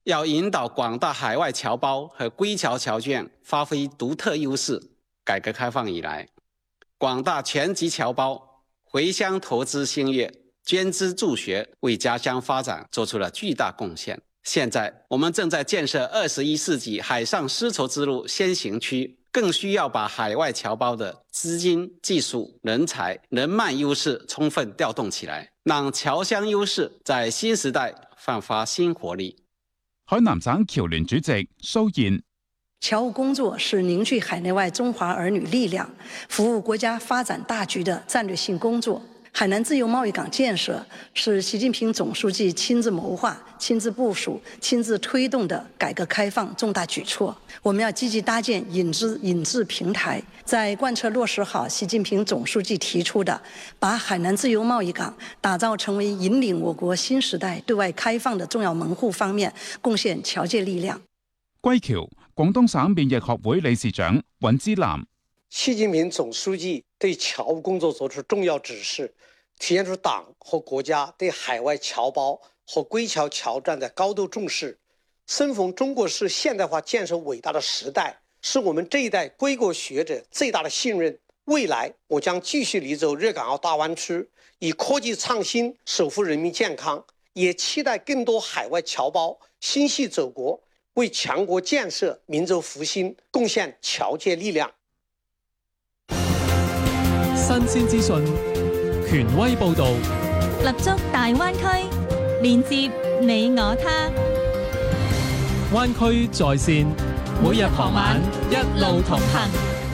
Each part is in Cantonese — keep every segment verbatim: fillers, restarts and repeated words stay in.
要引導廣大海外僑胞和歸僑僑眷發揮獨特優勢。改革開放以來，廣大全籍僑胞回鄉投資興業，捐資助學，為家鄉發展做出了巨大貢獻。現在我們正在建設二十一世紀海上絲綢之路先行區，更需要把海外僑胞的資金、技術、人才、人脈優勢充分調動起來，讓僑鄉優勢在新時代煥發新活力。 海南省僑聯主席蘇燕： 僑務工作是凝聚海內外中華兒女力量，服務國家發展大局的戰略性工作。海南自由貿易港建設是習近平總書記親自謀劃、親自部署、親自推動的改革開放重大舉措。我們要積極搭建引資引資平台，在貫徹落實好習近平總書記提出的把海南自由貿易港打造成為引領我國新時代對外開放的重要門戶方面，貢獻僑界力量。 歸僑，廣東省免疫學會理事長尹之南： 習近平總書記對僑務工作作出重要指示，體現出黨和國家對海外僑胞和歸僑僑眷的高度重視。生逢中國式現代化建設偉大的時代，是我們這一代歸國學者最大的信任。未來我將繼續力走粵港澳大灣區，以科技創新守護人民健康，也期待更多海外僑胞心繫祖國，為強國建設、民族復興貢獻僑界力量。 新鮮資訊，權威報導， 立足大灣區，連接你我他。 灣區在線，每日傍晚一路同行。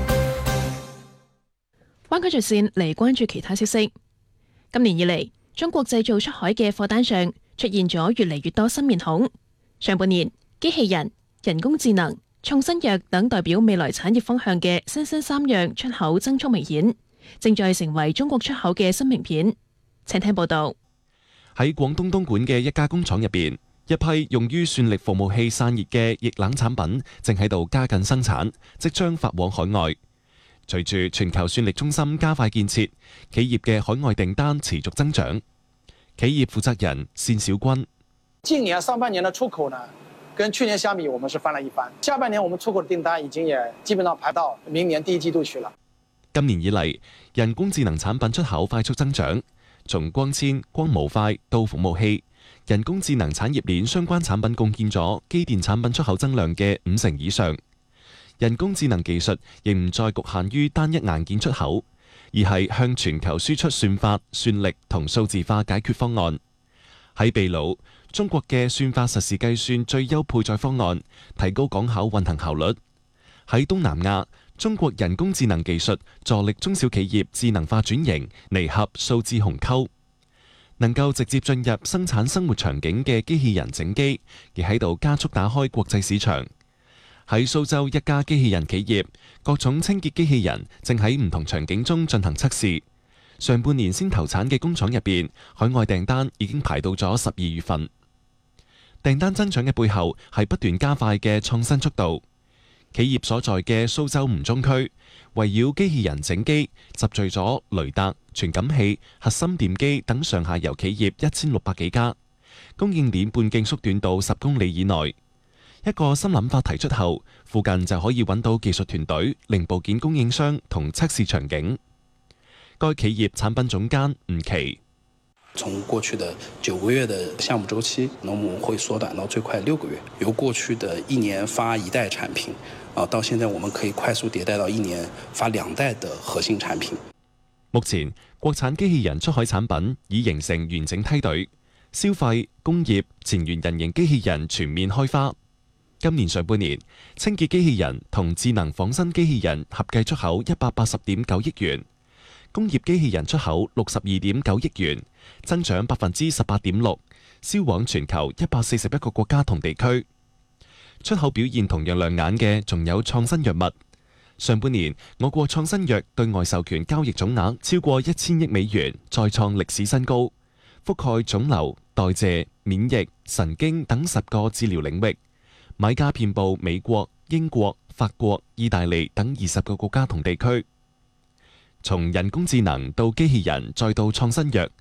灣區在線嚟關注其他消息。今年以嚟，中國製造出海嘅貨單上出現咗越嚟越多新面孔。上半年，機器人、人工智能、創新藥等代表未來產業方向嘅新興三樣出口增速明顯，正在成為中國出口嘅新名片。請聽報道。 喺廣東東莞嘅一家工廠入邊，一批用於算力服務器散熱嘅液冷產品正喺度加緊生產，即將發往海外。隨住全球算力中心加快建設，企業嘅海外訂單持續增長。企業負責人單小軍： 今年上半年的出口呢，跟去年相比，我們是翻了一番。下半年我們出口的訂單已經也基本上排到明年第一季度去了。 今年以嚟，人工智能產品出口快速增長，從光纖、光模塊到服務器，人工智能產業鏈相關產品貢獻咗機電產品出口增量嘅五成以上。人工智能技術亦唔再局限於單一硬件出口，而係向全球輸出算法、算力同數字化解決方案。喺秘魯，中國嘅算法實時計算最優配載方案，提高港口運行效率。喺東南亞，中國人工智能技術助力中小企業智能化轉型，彌合數字鴻溝。能夠直接進入生產生活場景嘅機器人整機，亦喺度加速打開國際市場。喺蘇州一家機器人企業，各種清潔機器人正喺唔同場景中進行測試。上半年先投產嘅工廠入邊，海外訂單已經排到咗十二月份。訂單增長嘅背後係不斷加快嘅創新速度。企業所在嘅蘇州吳中區，圍繞機器人整機，集聚咗雷達、傳感器、核心電機等上下游企業一千六百幾家，供應鏈半徑縮短到十公里以內。一個新諗法提出後，附近就可以揾到技術團隊、零部件供應商同測試場景。該企業產品總監吳奇： 從過去的九個月的項目周期，那我們會縮短到最快六個月。由過去的一年發一代產品，啊，到現在我們可以快速迭代到一年發兩代的核心產品。 目前，國產機器人出海產品已形成完整梯隊，消費、工業、前沿人形機器人全面開花。今年上半年，清潔機器人同智能仿生機器人合計出口一百八十點九億元，工業機器人出口六十二點九億元，增長百分之十八點六，銷往全球一百四十一個國家同地區。出口表現同樣亮眼嘅仲有創新藥物。上半年，我國創新藥對外授權交易總額超過一千億美元，再創歷史新高，覆蓋腫瘤、代謝、免疫、神經等十個治療領域。買家遍佈美國、英國、法國、意大利等二十個國家同地區。從人工智能到機器人，再到創新藥，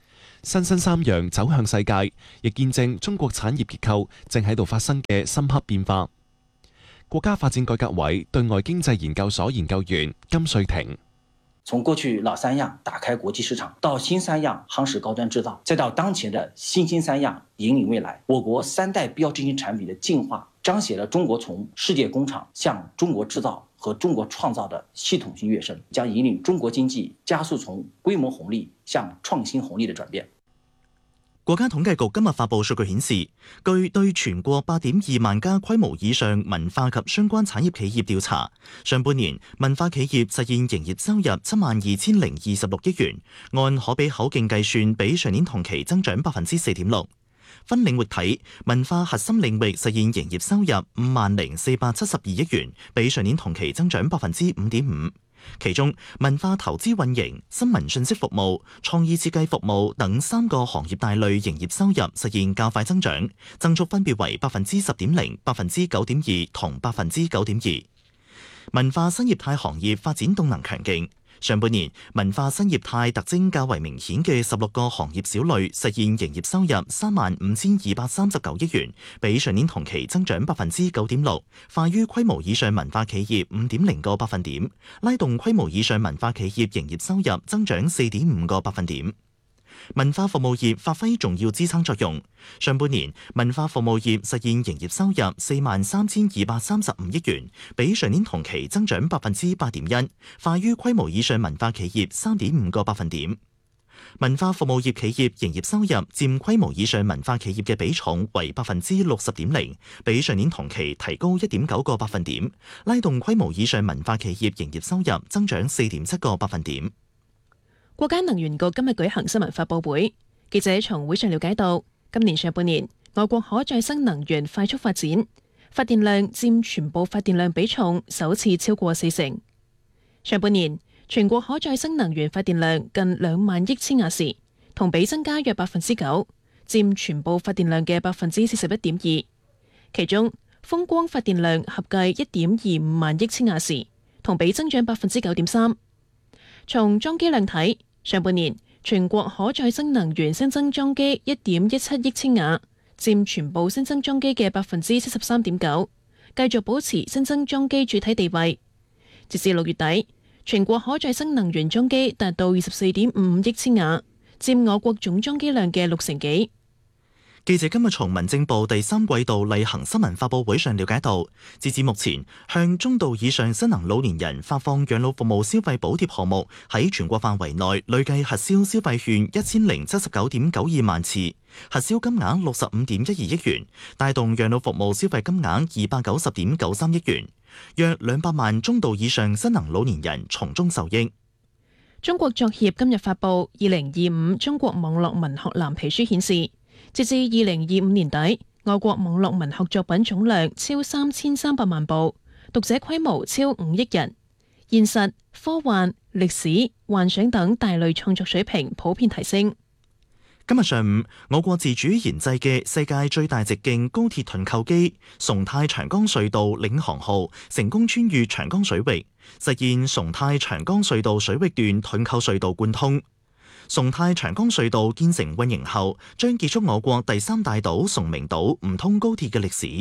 新新三樣走向世界，亦見證中國產業結構正喺度發生嘅深刻變化。國家發展改革委對外經濟研究所研究員金瑞婷： 從過去老三樣打開國際市場，到新三樣夯實高端製造，再到當前的新興三樣引領未來，我國三代標誌性產品的進化，彰顯了中國從世界工廠向中國製造和中國創造的系統性躍升，將引領中國經濟加速從規模紅利向創新紅利的轉變。 國家統計局今日發布數據顯示，據對全國八點二萬家規模以上文化及相關產業企業調查，上半年文化企業實現營業收入七萬二千零二十六億元，按可比口徑計算，比上年同期增長百分之四點六。分領域睇，文化核心領域實現營業收入五萬零四百七十二億元，比上年同期增長百分之五點五。其中，文化投資運營、新聞信息服務、創意設計服務等三個行業大類營業收入實現較快增長，增速分別為百分之十點零、百分之九點二同百分之九點二。文化新業態行業發展動能強勁。上半年文化新業態特徵較為明顯嘅十六個行業小類實現營業收入三萬五千二百三十九億元，比上年同期增長百分之九點六，快於規模以上文化企業五點零個百分點，拉動規模以上文化企業營業收入增長四點五個百分點。文化服務業發揮重要支撐作用。上半年文化服務業實現營業收入四萬三千二百三十五億元，比上年同期增長百分之八點一，快於規模以上文化企業三點五個百分點。文化服務業企業營業收入佔規模以上文化企業嘅比重為百分之六十點零，比上年同期提高一點九個百分點，拉動規模以上文化企業營業收入增長四點七個百分點。 國家能源局今日舉行新聞發佈會，記者從會上了解到，今年上半年我國可再生能源快速發展，發電量佔全部發電量比重首次超過四成。上半年全國可再生能源發電量近兩萬億千瓦時，同比增加約百分之九，佔全部發電量嘅百分之四十一點二。其中風光發電量合計一點二五萬億千瓦時，同比增長百分之九點三。從裝機量睇，上半年全國可再生能源新增裝機一點一七億千瓦，佔全部新增裝機嘅百分之七十三點九，繼續保持新增裝機主體地位。截至六月底，全國可再生能源裝機達到二十四點五億千瓦，佔我國總裝機量嘅六成幾。 記者今日從民政部第三季度例行新聞發佈會上了解到，截至目前，向中度以上新能老年人發放養老服務消費補貼項目喺全國範圍內累計核銷消費券一千零七十九點九二萬次，核銷金額六十五點一二億元，帶動養老服務消費金額二百九十點九三億元，約兩百萬中度以上新能老年人從中受益。 中國作協今日發佈二零二五中國網絡文學藍皮書顯示，截至二零二五年底，我國網絡文學作品總量超三千三百萬部，讀者規模超五億人，現實、科幻、歷史、幻想等大類創作水平普遍提升。 今日上午，我國自主研製嘅世界最大直徑高鐵盾構機崇泰長江隧道領航號成功穿越長江水域，實現崇泰長江隧道水域段盾構隧道貫通。崇泰長江隧道建成運營後，將結束我國第三大島崇明島唔通高鐵嘅歷史。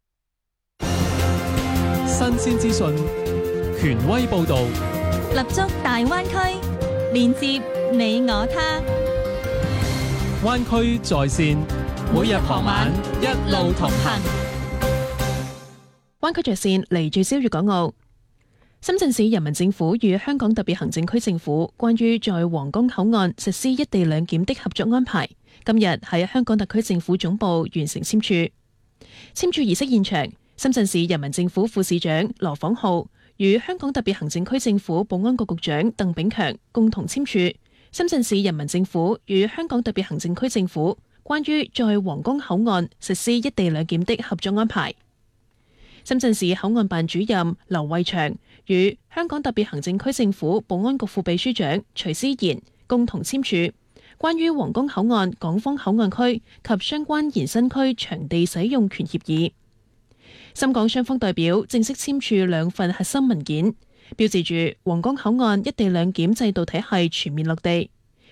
新鮮資訊，權威報導， 立足大灣區，連接你我他。 灣區在線，每日傍晚一路同行。 灣區在線嚟聚焦粵港澳。深圳市人民政府與香港特別行政區政府關於在皇崗口岸實施一地兩檢的合作安排，今日喺香港特區政府總部完成簽署。簽署儀式現場，深圳市人民政府副市長羅訪浩與香港特別行政區政府保安局局長鄧炳強共同簽署深圳市人民政府與香港特別行政區政府關於在皇崗口岸實施一地兩檢的合作安排。深圳市口岸辦主任劉慧祥與香港特別行政區政府保安局副秘書長徐思賢共同簽署關於皇崗口岸港方口岸區及相關延伸區場地使用權協議。深港雙方代表正式簽署兩份核心文件，標誌住皇崗口岸一地兩檢制度體系全面落地，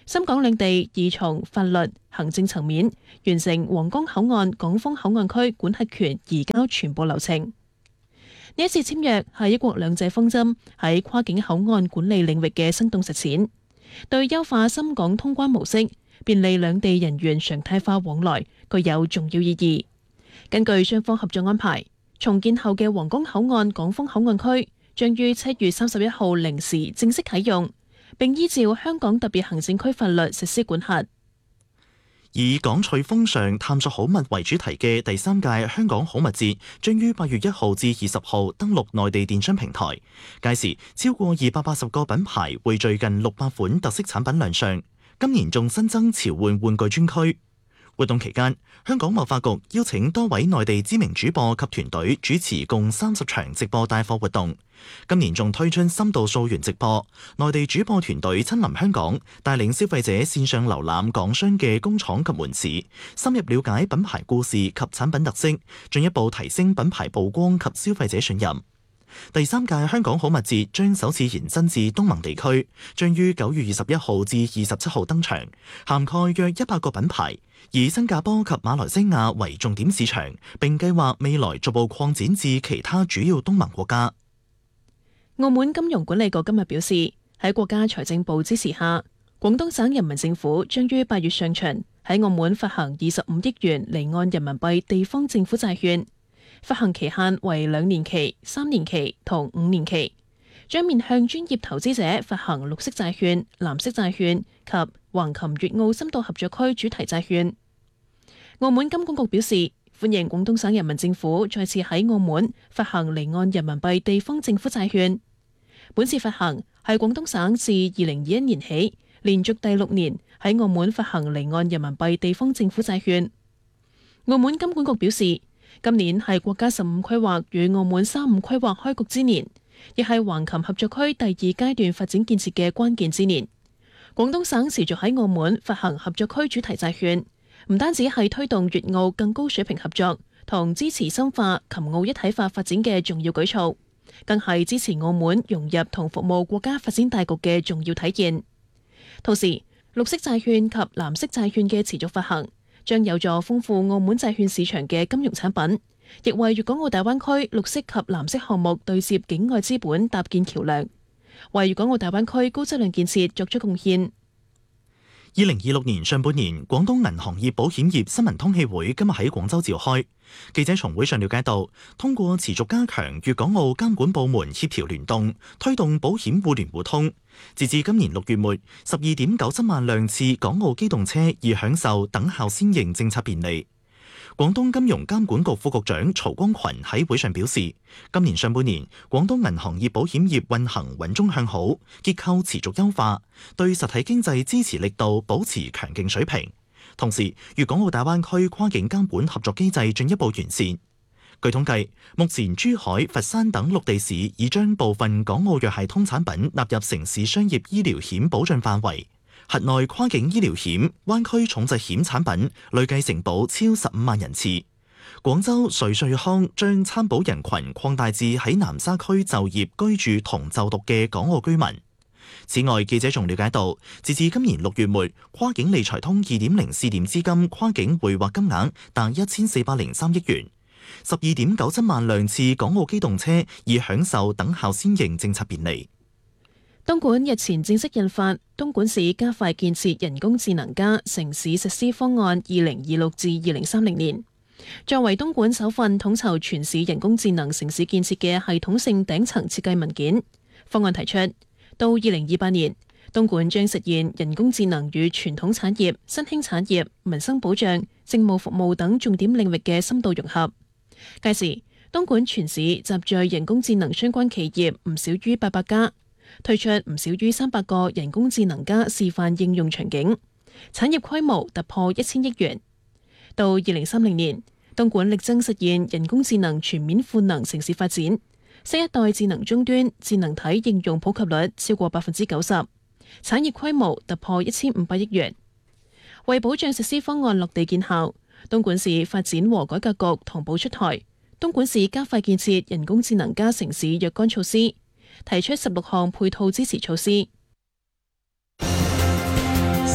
深港兩地已從法律、行政層面完成皇崗口岸港方口岸區管轄權移交全部流程。呢一次簽約係一國兩制方針喺跨境口岸管理領域嘅生動實踐，對優化深港通關模式、便利兩地人員常態化往來具有重要意義。根據雙方合作安排，重建後嘅皇崗口岸港方口岸區將於七月三十一號零時正式啟用，並依照香港特別行政區法律實施管轄。 以港趣風尚探索好物為主題嘅第三屆香港好物節將於八月一號至二十號登陸內地電商平台，屆時超過二百八十個品牌匯聚近六百款特色產品亮相。今年仲新增潮玩玩具專區。活動期間，香港貿發局邀請多位內地知名主播及團隊主持共三十場直播帶貨活動。今年仲推出深度溯源直播，內地主播團隊親臨香港，帶領消費者線上瀏覽港商嘅工廠及門市，深入了解品牌故事及產品特色，進一步提升品牌曝光及消費者信任。第三屆香港好物節將首次延伸至東盟地區，將於九月二十一號至二十七號登場，涵蓋約一百個品牌，以新加坡及馬來西亞為重點市場，並計劃未來逐步擴展至其他主要東盟國家。 澳門金融管理局今日表示，喺國家財政部支持下，廣東省人民政府將於八月上旬喺澳門發行二十五億元離岸人民幣地方政府債券。發行期限為兩年期、三年期同五年期，將面向專業投資者發行綠色債券、藍色債券及橫琴粵澳深度合作區主題債券。澳門金管局表示，歡迎廣東省人民政府再次喺澳門發行離岸人民幣地方政府債券。本次發行係廣東省自二零二一年起連續第六年喺澳門發行離岸人民幣地方政府債券。澳門金管局表示，今年係國家十五規劃與澳門三五規劃開局之年，亦係橫琴合作區第二階段發展建設嘅關鍵之年。廣東省持續喺澳門發行合作區主題債券，唔單止係推動粵澳更高水平合作同支持深化琴澳一體化發展嘅重要舉措，更係支持澳門融入同服務國家發展大局嘅重要體現。同時，綠色債券及藍色債券嘅持續發行，將有助豐富澳門債券市場嘅金融產品，亦為粵港澳大灣區綠色及藍色項目對接境外資本搭建橋梁，為粵港澳大灣區高質量建設作出貢獻。 二零二六年上半年，廣東銀行業保險業新聞通氣會今日喺廣州召開。記者從會上了解到，通過持續加強粵港澳監管部門協調聯動，推動保險互聯互通，截至今年六月末，十二點九七萬輛次港澳機動車已享受等效先認政策便利。廣東金融監管局副局長曹光群喺會上表示，今年上半年廣東銀行業保險業運行穩中向好，結構持續優化，對實體經濟支持力度保持強勁水平。同時，粵港澳大灣區跨境監管合作機制進一步完善。據統計，目前珠海、佛山等陸地市已將部分港澳藥械通產品納入城市商業醫療險保障範圍。轄內跨境醫療險、灣區重疾險產品累計承保超十五萬人次。廣州瑞穗康將參保人群擴大至喺南沙區就業、居住同就讀嘅港澳居民。此外，記者仲了解到，截至今年六月末，跨境理財通二點零試點資金跨境匯劃金額達一千四百零三億元，十二點九七萬輛次港澳機動車已享受等效先認政策便利。 東莞日前正式印發《東莞市加快建設人工智能加城市實施方案（二零二六至二零三零年）》，作為東莞首份統籌全市人工智能城市建設嘅系統性頂層設計文件。方案提出，到二零二八年，東莞將實現人工智能與傳統產業、新興產業、民生保障、政務服務等重點領域嘅深度融合。屆時，東莞全市集聚人工智能相關企業唔少於八百家。推出唔少於三百個人工智能加示範應用場景，產業規模突破一千億元。到二零三零年，東莞力爭實現人工智能全面賦能城市發展，新一代智能終端、智能體應用普及率超過百分之九十，產業規模突破一千五百億元。為保障實施方案落地見效，東莞市發展和改革局同步出台《東莞市加快建設人工智能加城市若干措施》，提出十六項配套支持措施。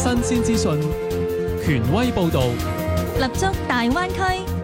新鮮資訊，權威報導， 立足大灣區。